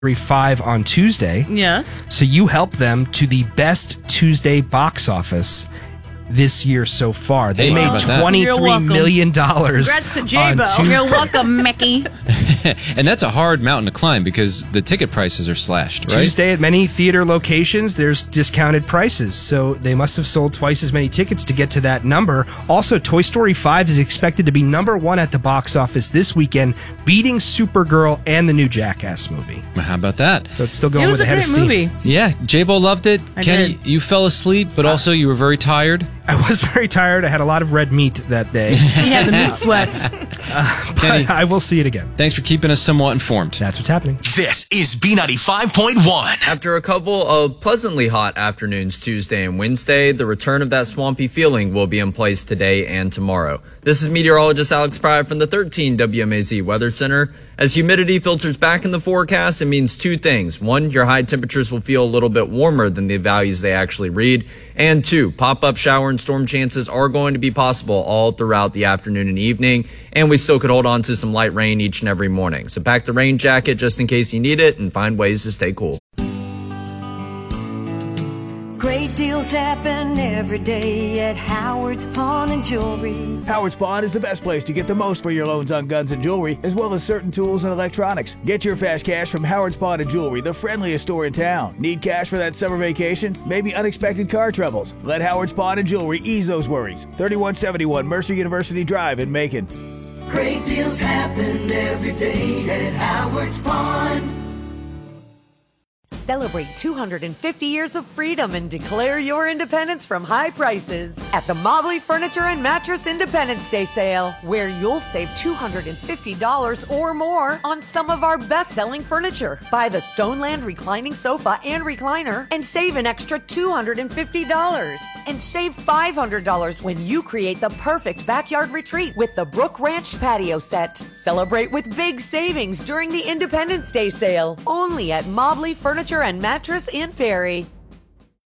5 on Tuesday. Yes. So you helped them to the best Tuesday box office this year so far. They made $23 million. Congrats to J-Bo. You're welcome, Mickey. And that's a hard mountain to climb because the ticket prices are slashed, right? Tuesday at many theater locations, there's discounted prices. So they must have sold twice as many tickets to get to that number. Also, Toy Story 5 is expected to be number 1 at the box office this weekend, beating Supergirl and the new Jackass movie. How about that? So it's still going with a head of steam. It was a great movie. Yeah, J-Bo loved it. Kenny, did. you fell asleep, but also you were very tired. I was very tired. I had a lot of red meat that day. He had the meat sweats. But I will see it again. Thanks for keeping us somewhat informed. That's what's happening. This is B95.1. After a couple of pleasantly hot afternoons Tuesday and Wednesday, the return of that swampy feeling will be in place today and tomorrow. This is meteorologist Alex Pryor from the 13 WMAZ Weather Center. As humidity filters back in the forecast, it means two things. One, your high temperatures will feel a little bit warmer than the values they actually read. And two, pop-up shower and storm chances are going to be possible all throughout the afternoon and evening, and we still could hold on to some light rain each and every morning. So pack the rain jacket just in case you need it and find ways to stay cool. Great deals happen every day at Howard's Pawn and Jewelry. Howard's Pawn is the best place to get the most for your loans on guns and jewelry, as well as certain tools and electronics. Get your fast cash from Howard's Pawn and Jewelry, the friendliest store in town. Need cash for that summer vacation? Maybe unexpected car troubles? Let Howard's Pawn and Jewelry ease those worries. 3171 Mercer University Drive in Macon. Great deals happen every day at Howard's Pawn. Celebrate 250 years of freedom and declare your independence from high prices at the Mobley Furniture and Mattress Independence Day sale, where you'll save $250 or more on some of our best-selling furniture. Buy the Stoneland reclining sofa and recliner and save an extra $250. And save $500 when you create the perfect backyard retreat with the Brook Ranch patio set. Celebrate with big savings during the Independence Day sale, only at Mobley Furniture and Mattress in Perry.